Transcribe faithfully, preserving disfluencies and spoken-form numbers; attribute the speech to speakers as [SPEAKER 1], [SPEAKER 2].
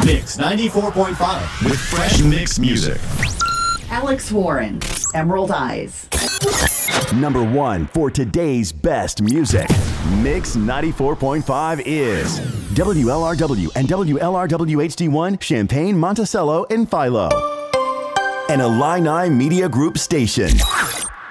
[SPEAKER 1] Mix ninety-four point five with fresh mix music.
[SPEAKER 2] Alex Warren, Emerald Eyes.
[SPEAKER 3] Number one for today's best music. Mix ninety-four point five is W L R W and W L R W H D one, Champaign, Monticello, and Philo. An Illini Media Group station.